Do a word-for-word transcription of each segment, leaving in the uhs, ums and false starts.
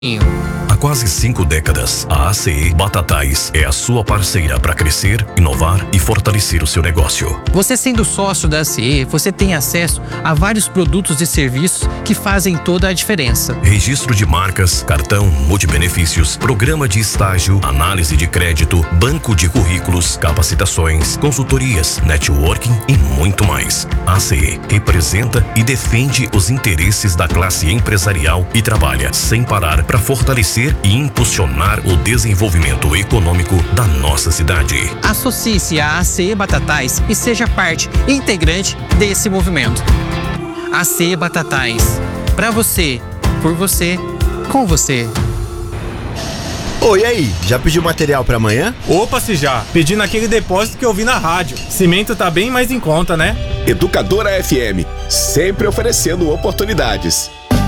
Há quase cinco décadas, a A C E Batatais é a sua parceira para crescer, inovar e fortalecer o seu negócio. Você sendo sócio da A C E, você tem acesso a vários produtos e serviços que fazem toda a diferença. Registro de marcas, cartão multibenefícios, programa de estágio, análise de crédito, banco de currículos, capacitações, consultorias, networking e muito mais. A A C E representa e defende os interesses da classe empresarial e trabalha sem parar para fortalecer e impulsionar o desenvolvimento econômico da nossa cidade. Associe-se à A C E Batatais e seja parte integrante desse movimento. A C E Batatais. Para você, por você, com você. Oi, e aí? Já pediu material para amanhã? Opa, se já. Pedi naquele depósito que eu vi na rádio. Cimento tá bem mais em conta, né? Educadora F M, sempre oferecendo oportunidades.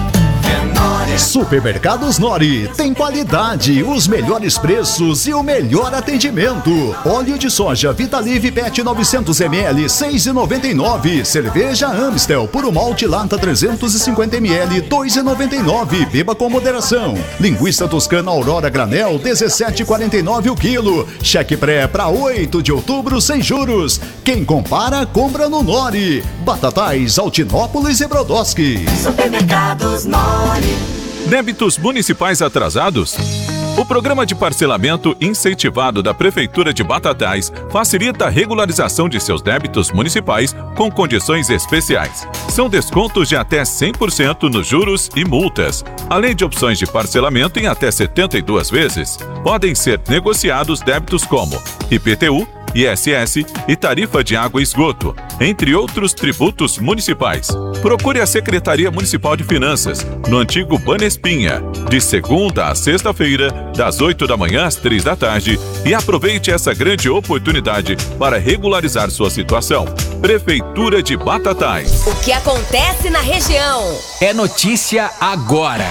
Supermercados Nori tem qualidade, os melhores preços e o melhor atendimento. Óleo de soja Vitalive Pet novecentos mililitros, seis reais e noventa e nove centavos. Cerveja Amstel Puro Malte Lata trezentos e cinquenta mililitros, dois reais e noventa e nove centavos. Beba com moderação. Linguiça Toscana Aurora Granel, dezessete reais e quarenta e nove centavos o quilo. Cheque pré para oito de outubro sem juros. Quem compara, compra no Nori. Batatais, Altinópolis e Brodowski. Supermercados Nori. Débitos municipais atrasados? O programa de parcelamento incentivado da Prefeitura de Batatais facilita a regularização de seus débitos municipais com condições especiais. São descontos de até cem por cento nos juros e multas, além de opções de parcelamento em até setenta e duas vezes. Podem ser negociados débitos como I P T U, I S S e tarifa de água e esgoto, entre outros tributos municipais. Procure a Secretaria Municipal de Finanças, no antigo Banespinha, de segunda a sexta-feira, das oito da manhã às três da tarde, e aproveite essa grande oportunidade para regularizar sua situação. Prefeitura de Batatais. O que acontece na região? É notícia agora.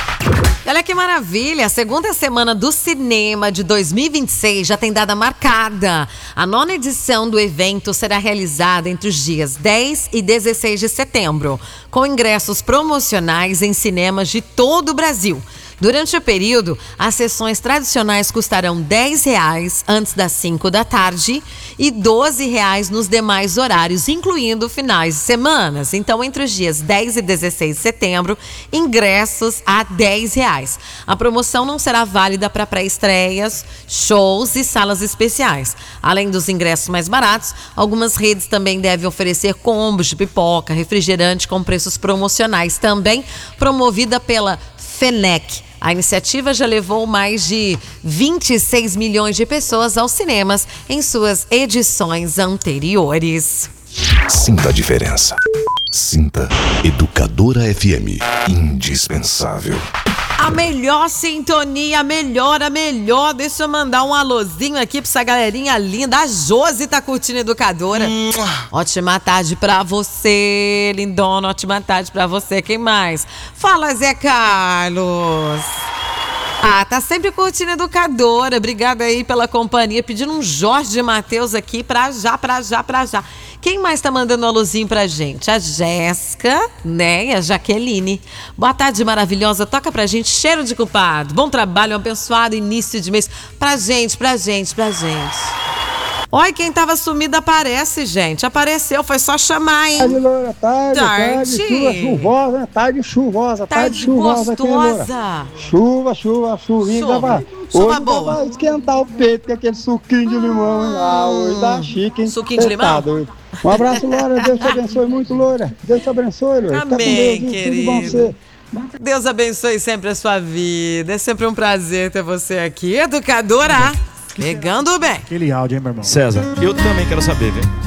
Olha que maravilha, a segunda semana do cinema de dois mil e vinte e seis já tem data marcada. A nona edição do evento será realizada entre os dias dez e dezesseis de setembro, com ingressos promocionais em cinemas de todo o Brasil. Durante o período, as sessões tradicionais custarão dez reais antes das cinco da tarde e doze reais nos demais horários, incluindo finais de semanas. Então, entre os dias dez e dezesseis de setembro, ingressos a dez reais. A promoção não será válida para pré-estreias, shows e salas especiais. Além dos ingressos mais baratos, algumas redes também devem oferecer combos de pipoca, refrigerante com preços promocionais, também promovida pela FENEC. A iniciativa já levou mais de vinte e seis milhões de pessoas aos cinemas em suas edições anteriores. Sinta a diferença. Sinta Educadora F M. Indispensável. A melhor sintonia, a melhor, a melhor. Deixa eu mandar um alôzinho aqui pra essa galerinha linda. A Josi tá curtindo Educadora. Hum. Ótima tarde pra você, lindona. Ótima tarde pra você. Quem mais? Fala, Zé Carlos. Ah, tá sempre curtindo Educadora. Obrigada aí pela companhia. Pedindo um Jorge Mateus aqui pra já, pra já, pra já. Quem mais tá mandando um alôzinho pra gente? A Jéssica, né? E a Jaqueline. Boa tarde, maravilhosa. Toca pra gente Cheiro de Culpado. Bom trabalho, um abençoado início de mês. Pra gente, pra gente, pra gente. Olha, quem tava sumido aparece, gente. Apareceu, foi só chamar, hein? Tarde, Loura, tarde, tarde, tarde chuva, chuvosa, né? Tarde chuvosa, tarde, tarde chuvosa gostosa. Aqui, chuva, chuva, chuvinha. Chuva, dava, chuva hoje boa. Dava esquentar o peito com aquele suquinho de limão. Hein? Ah, hoje dá chique, hein? Suquinho de limão? Hoje. Um abraço, Loura. Deus te abençoe muito, Loura. Deus te abençoe, Loura. Amém, Deus, querido. Tudo bom você. Deus abençoe sempre a sua vida. É sempre um prazer ter você aqui. Educadora, pegando bem. Aquele áudio, hein, meu irmão? César, eu também quero saber, viu?